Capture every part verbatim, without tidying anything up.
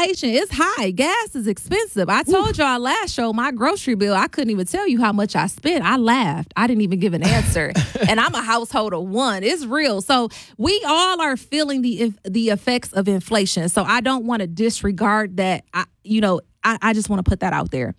inflation is high. Gas is expensive. I told y'all last show, my grocery bill, I couldn't even tell you how much I spent. I laughed. I didn't even give an answer. And I'm a household of one. It's real. So we all are feeling the the effects of inflation. So I don't want to disregard that. I, you know, I, I just want to put that out there.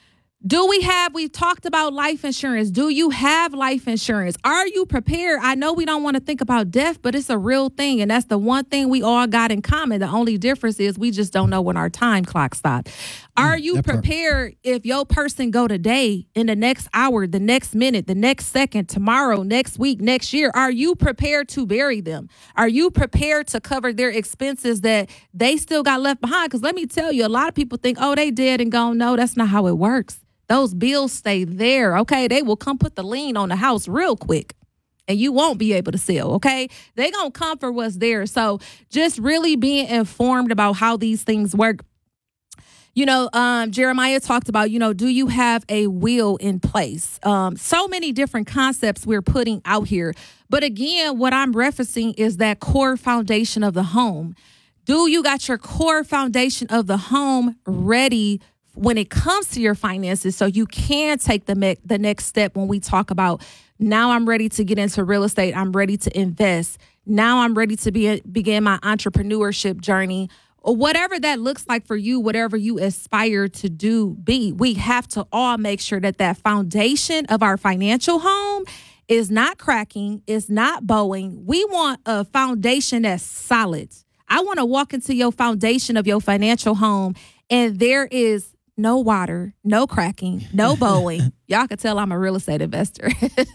Do we have, we've talked about life insurance. Do you have life insurance? Are you prepared? I know we don't want to think about death, but it's a real thing. And that's the one thing we all got in common. The only difference is we just don't know when our time clock stops. Are you prepared if your person go today, in the next hour, the next minute, the next second, tomorrow, next week, next year? Are you prepared to bury them? Are you prepared to cover their expenses that they still got left behind? Because let me tell you, a lot of people think, oh, they dead and gone. No, that's not how it works. Those bills stay there, okay? They will come put the lien on the house real quick, and you won't be able to sell, okay? They gonna come for what's there. So just really being informed about how these things work. You know, um, Jeremiah talked about, you know, do you have a will in place? Um, so many different concepts we're putting out here. But again, what I'm referencing is that core foundation of the home. Do you got your core foundation of the home ready when it comes to your finances, so you can take the me- the next step when we talk about, now I'm ready to get into real estate, I'm ready to invest, now I'm ready to be begin my entrepreneurship journey, or whatever that looks like for you, whatever you aspire to do, be. We have to all make sure that that foundation of our financial home is not cracking, is not bowing. We want a foundation that's solid. I want to walk into your foundation of your financial home, and there is no water, no cracking, no bowing. Y'all can tell I'm a real estate investor.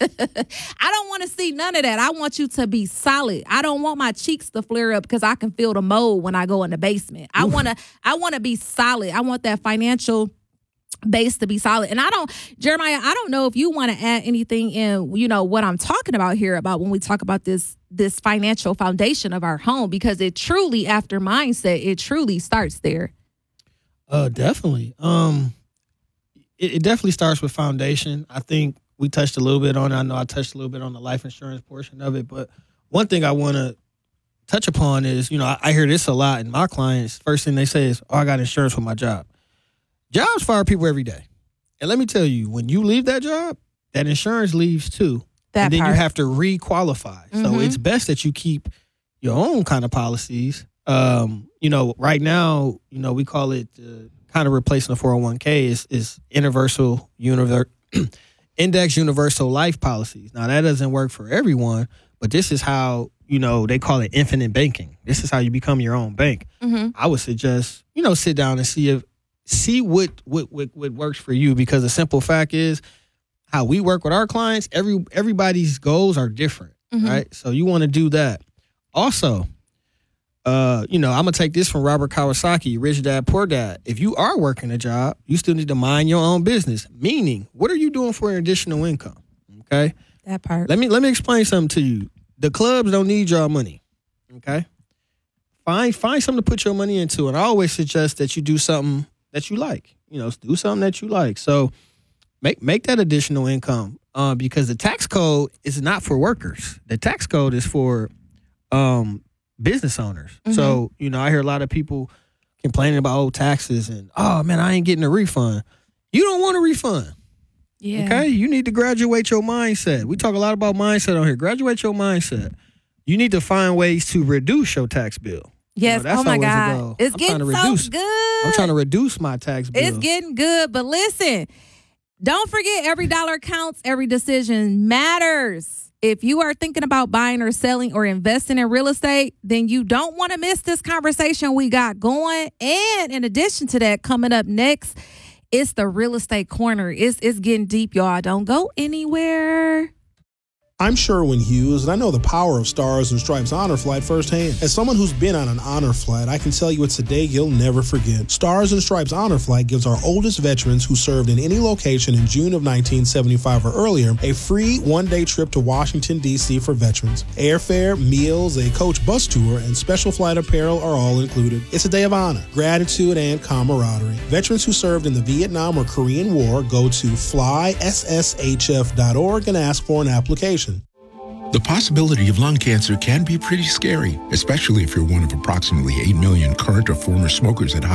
I don't want to see none of that. I want you to be solid. I don't want my cheeks to flare up because I can feel the mold when I go in the basement. I want to I want to be solid. I want that financial base to be solid. And I don't, Jeremiah, I don't know if you want to add anything in, you know, what I'm talking about here about when we talk about this this financial foundation of our home, because it truly, after mindset, it truly starts there. Uh, definitely. Um, it, it definitely starts with foundation. I think we touched a little bit on it. I know I touched a little bit on the life insurance portion of it, but one thing I want to touch upon is, you know, I, I hear this a lot in my clients. First thing they say is, oh, I got insurance for my job. Jobs fire people every day. And let me tell you, when you leave that job, that insurance leaves too. That and then part. You have to re-qualify. Mm-hmm. So it's best that you keep your own kind of policies. Um, you know, right now, you know, we call it uh, kind of replacing the four oh one k is is universal, univer- index universal life policies. Now, that doesn't work for everyone, but this is how, you know, they call it infinite banking. This is how you become your own bank. Mm-hmm. I would suggest, you know, sit down and see if see what what, what what works for you, because the simple fact is how we work with our clients, every everybody's goals are different, mm-hmm. right? So you want to do that. Also, Uh, you know, I'm going to take this from Robert Kiyosaki, Rich Dad, Poor Dad. If you are working a job, you still need to mind your own business. Meaning, what are you doing for an additional income? Okay? That part. Let me let me explain something to you. The clubs don't need your money. Okay? Find find something to put your money into. And I always suggest that you do something that you like. You know, do something that you like. So make make that additional income. Uh, because the tax code is not for workers. The tax code is for um business owners. Mm-hmm. So, you know, I hear a lot of people complaining about old taxes and, oh, man, I ain't getting a refund. You don't want a refund. Yeah. Okay? You need to graduate your mindset. We talk a lot about mindset on here. Graduate your mindset. You need to find ways to reduce your tax bill. Yes. You know, that's oh, my God. goal. It's I'm getting trying to reduce, so good. I'm trying to reduce my tax bill. It's getting good. But listen, don't forget, every dollar counts. Every decision matters. If you are thinking about buying or selling or investing in real estate, then you don't want to miss this conversation we got going. And in addition to that, coming up next, it's the Real Estate Corner. It's, it's getting deep, y'all. Don't go anywhere. I'm Sherwin Hughes, and I know the power of Stars and Stripes Honor Flight firsthand. As someone who's been on an honor flight, I can tell you it's a day you'll never forget. Stars and Stripes Honor Flight gives our oldest veterans who served in any location in June of nineteen seventy-five or earlier a free one-day trip to Washington, D C for veterans. Airfare, meals, a coach bus tour, and special flight apparel are all included. It's a day of honor, gratitude, and camaraderie. Veterans who served in the Vietnam or Korean War go to fly s s h f dot org and ask for an application. The possibility of lung cancer can be pretty scary, especially if you're one of approximately eight million current or former smokers at high